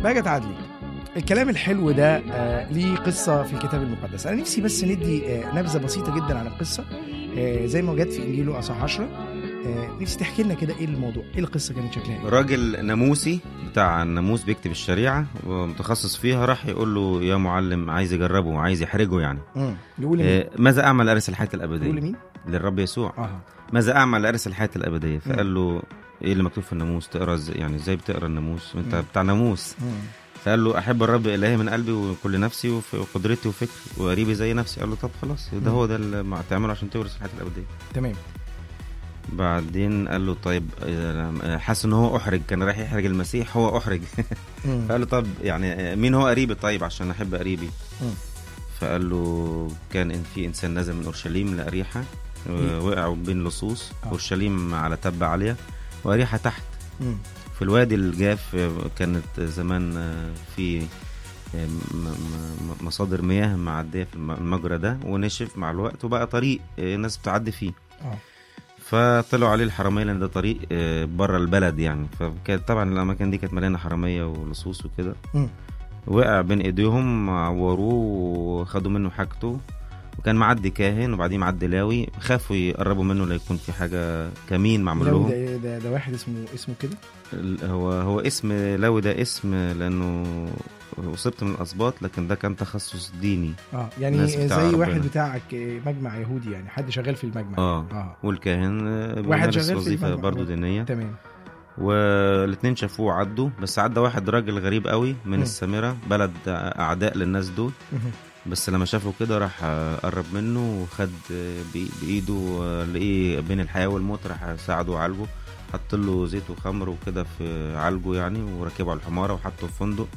بهجت عدلي، الكلام الحلو ده ليه قصة في الكتاب المقدس. أنا نفسي بس ندي نبذة بسيطة جدا عن القصة زي ما جت في إنجيله أصحاح 10. نفسي تحكي لنا كده إيه الموضوع، إيه القصة كانت شكلها إيه؟ راجل ناموسي بتاع الناموس بيكتب الشريعة ومتخصص فيها، راح يقول له يا معلم، عايز يجربه وعايز يحرجه يعني. يقول ماذا أعمل لأرث الحياة الأبدية؟ يقول مين؟ للرب يسوع. ماذا أعمل لأرث الحياة الأبدية؟ فقال له إيه اللي مكتوب في الناموس؟ تقرأ يعني إزاي بتقرأ الناموس وأنت بتاع ناموس؟ فقال له أحب الرب إلهي من قلبي وكل نفسي وقدرتي وفكري وقريبي زي نفسي. قال له طب خلاص، ده هو ده اللي تعمله عشان تورث الحياة الأبدية. تمام. بعدين قال له طيب، حس ان هو احرج، كان رايح يحرج المسيح، هو احرج. فقال له طب يعني مين هو قريبي طيب عشان احب قريبي؟ فقال له كان في انسان نزل من اورشليم لاريحا، وقعوا بين لصوص. اورشليم على تبة عالية واريحا تحت في الوادي الجاف. كانت زمان في مصادر مياه معدية في المجرى ده، ونشف مع الوقت وبقى طريق الناس بتعدي فيه. فطلعوا عليه الحرامية لأن ده طريق بره البلد يعني. فكانت طبعا الأماكن دي كانت مليانة حرامية ولصوص وكده. وقع بين إيديهم، عوروه وخدوا منه حاجته. وكان معدي كاهن وبعدين معدي لاوي، خافوا يقربوا منه ليكون في حاجة كمين معمول لهم. ده واحد اسمه كده. هو اسم لاوي، ده اسم لأنه وصبت من الأسباط، لكن ده كان تخصص ديني. يعني زي واحد بتاعك مجمع يهودي يعني، حد شغال في المجمع. والكاهن واحد شغال في وظيفة برضو دينية. تمام. والاثنين شافوه عدوا، بس عدى واحد راجل غريب قوي من السامرة، بلد أعداء للناس دول. بس لما شافه كده راح قرب منه وخد بإيده، لقيه بين الحياة والموت، راح ساعده وعالجه، حط له زيت وخمر وكده في عالجه يعني، وركبه على الحمارة وحطه في فندق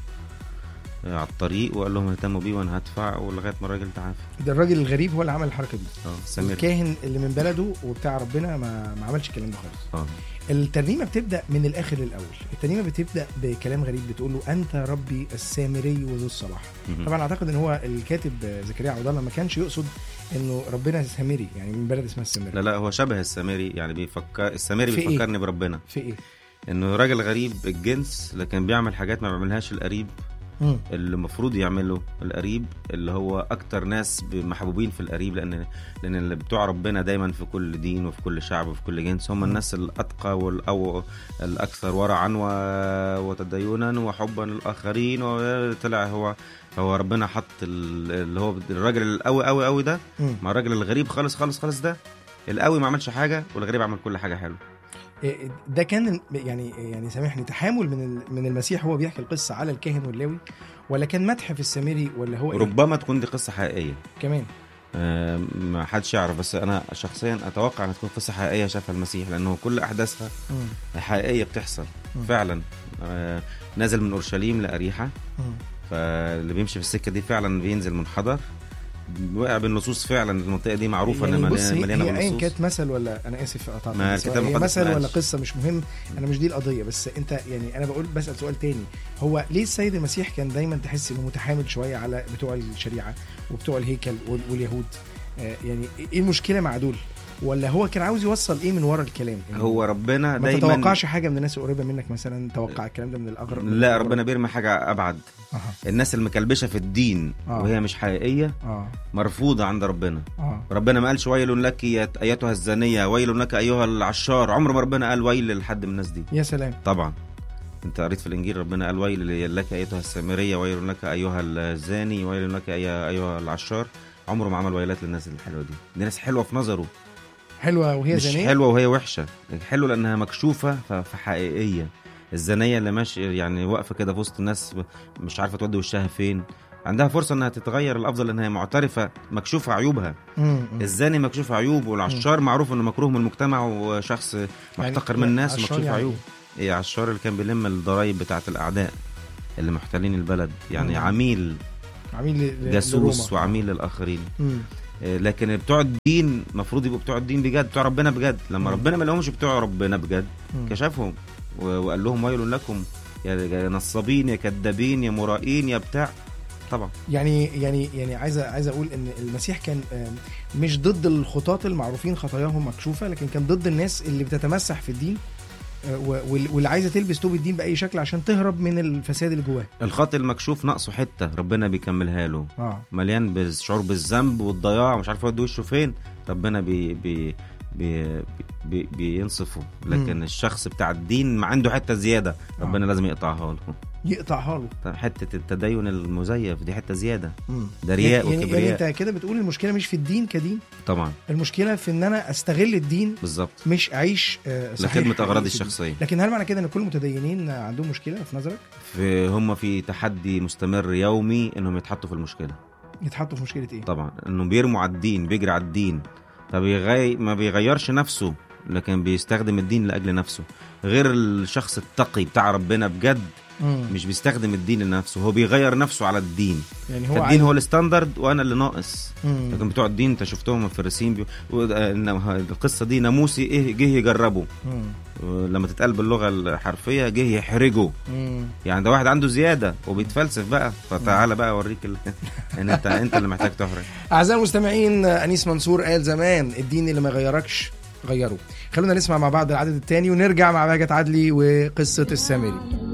على الطريق، وقال لهم اهتموا بيه وانا هدفع، ولغايه ما الراجل تعافى. ده الراجل الغريب هو اللي عمل الحركه دي. سمير الكاهن اللي من بلده وبتاع ربنا ما عملش الكلام ده خالص. الترنيمه بتبدا من الاخر للاول. الترنيمه بتبدا بكلام غريب، بتقول له انت ربي السامري وذو الصلاح. طبعا اعتقد ان هو الكاتب زكريا عبد الله ما كانش يقصد انه ربنا سامري يعني من بلد اسمها السامري. لا هو شبه السامري يعني، بيفكر السامري بيفكرني بربنا. في ايه؟ انه راجل غريب الجنس لكن بيعمل حاجات ما بيعملهاش القريب اللي المفروض يعمله القريب، اللي هو اكتر ناس محبوبين في القريب، لان اللي بتوع ربنا دايما في كل دين وفي كل شعب وفي كل جنس هم الناس الاتقى او الاكثر ورعا وتدينا وحبا للاخرين. وطلع هو ربنا حط اللي هو الراجل القوي قوي قوي ده مع الراجل الغريب خالص خالص خالص. ده القوي ما عملش حاجه والغريب عمل كل حاجه حلوه. ده كان يعني سامحني، تحامل من المسيح هو بيحكي القصة على الكاهن واللاوي، ولا كان مدح في السامري، ولا هو ربما تكون دي قصة حقيقية كمان؟ ما حدش يعرف، بس أنا شخصيا أتوقع أن تكون قصة حقيقية شافها المسيح، لأنه كل أحداثها حقيقية بتحصل فعلا. نازل من أورشليم لأريحا، فاللي بيمشي في السكة دي فعلا بينزل منحدر، وقع بالنصوص. فعلا المنطقه دي معروفه يعني ان مليانه بالنصوص. هي كانت مثل ولا انا اسف قطعت، هي مثل ولا قصه مش مهم، انا مش دي القضيه. بس انت يعني انا بسال سؤال تاني، هو ليه السيد المسيح كان دايما تحس انه متحامل شويه على بتوع الشريعه وبتوع الهيكل واليهود؟ يعني ايه المشكله مع دول؟ ولا هو كان عاوز يوصل ايه من ورا الكلام؟ يعني هو ربنا دايما ما تتوقعش حاجه من الناس القريبه منك مثلا توقع الكلام ده من الاغرب. لا ربنا بيرمي حاجه ابعد. الناس المكلبشه في الدين وهي مش حقيقيه مرفوضه عند ربنا. ربنا ما قالش ويل لك ايتها الزانيه، ويل لك ايها العشار. عمر ما ربنا قال ويل لحد من الناس دي. يا سلام. طبعا انت قريت في الانجيل ربنا قال ويل لك ايتها السامريه، ويل لك ايها الزاني، ويل لك ايها العشار. عمره ما عمل ويلات للناس الحلوه دي ناس حلوه في نظره، حلوه وهي زانيه، مش حلوه وهي وحشه. حلوه لانها مكشوفه فحقيقيه. الزانيه اللي ماشي يعني واقفه كده في وسط الناس مش عارفه تودي وشها فين، عندها فرصه انها تتغير الافضل لانها معترفه مكشوفه عيوبها. الزاني مكشوف عيوب، والعشار معروف انه مكروه من المجتمع وشخص محتقر من الناس ومكشوف يعني عيوب. ايه عشار اللي كان بيلم الضرايب بتاعه الاعداء اللي محتلين البلد يعني. عميل جاسوس وعميل للاخرين. لكن بتوع الدين المفروض يبقوا بتوع الدين بجد، بتوع ربنا بجد. لما ربنا ما لهمش بتوع ربنا بجد كشفهم وقال لهم ويل لكم يا نصابين يا كذابين يا مرائين يا بتاع. طبعا يعني عايز اقول ان المسيح كان مش ضد الخطاة المعروفين خطاياهم مكشوفة، لكن كان ضد الناس اللي بتتمسح في الدين واللي عايزه تلبس توب الدين باي شكل عشان تهرب من الفساد اللي جواه. الخاطئ المكشوف ناقصه حته ربنا بيكملها له. مليان بالشعور بالذنب والضياع ومش عارف يودي وشه فين، ربنا بينصفه. لكن الشخص بتاع الدين ما عنده حته زياده ربنا لازم يقطعها له. طب حته التدين المزيف دي حته زياده، ده رياء وكبرياء. يعني انت كده بتقول المشكله مش في الدين كدين طبعا، المشكله في ان انا استغل الدين بالظبط، مش اعيش لخدمه اغراضي الشخصيه. لكن هل معنى كده ان كل المتدينين عندهم مشكله في نظرك؟ هم في تحدي مستمر يومي انهم يتحطوا في المشكله. يتحطوا في مشكله ايه؟ طبعا انهم بيرموا على الدين، بيجري على الدين، ما بيغيرش نفسه لكن بيستخدم الدين لاجل نفسه. غير الشخص التقي بتاع ربنا بجد مش بيستخدم الدين لنفسه، هو بيغير نفسه على الدين. يعني هو الدين هو الستاندرد وانا اللي ناقص. لكن بتوع الدين انت شفتهم الفريسيين القصه دي ناموسي ايه جه يجربه، لما تتقال باللغه الحرفيه جه يحرجه. يعني ده واحد عنده زياده وبيتفلسف بقى، فتعالى بقى اوريك ان انت اللي محتاج تحرج. اعزائي المستمعين، انيس منصور قال زمان الدين اللي ما يغيركش غيره. خلونا نسمع مع بعض العدد الثاني ونرجع مع بهجت عدلي وقصه السامري.